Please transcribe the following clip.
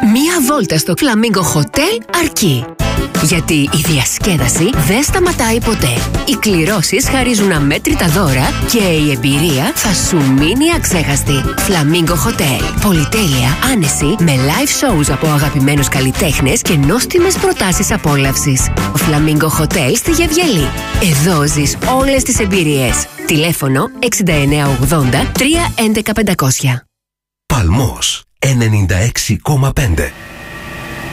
Μία βόλτα στο Flamingo Hotel αρκεί. Γιατί η διασκέδαση δεν σταματάει ποτέ. Οι κληρώσεις χαρίζουν αμέτρητα δώρα και η εμπειρία θα σου μείνει αξέχαστη. Flamingo Hotel. Πολυτέλεια, άνεση, με live shows από αγαπημένους καλλιτέχνες και νόστιμες προτάσεις απόλαυσης. Flamingo Hotel στη Γεβγελή. Εδώ ζεις όλες τις εμπειρίες. Τηλέφωνο 6980 311 500. Παλμός 96,5.